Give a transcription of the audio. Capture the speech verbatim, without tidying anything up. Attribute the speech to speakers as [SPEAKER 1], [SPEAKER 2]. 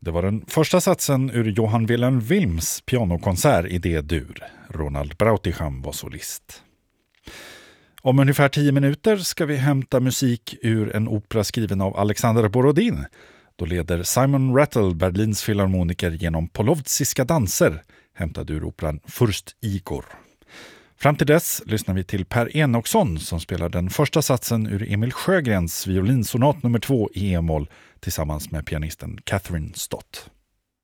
[SPEAKER 1] Det var den första satsen ur Johann Wilhelm Wilms pianokonsert i D-dur. Ronald Brautigam var solist. Om ungefär tio minuter ska vi hämta musik ur en opera skriven av Alexander Borodin. Då leder Simon Rattle Berlins filharmoniker genom polovtsiska danser, hämtad ur operan Furst Igor. Fram till dess lyssnar vi till Per Enoksson som spelar den första satsen ur Emil Sjögrens violinsonat nummer två i e-moll tillsammans med pianisten Catherine Stott.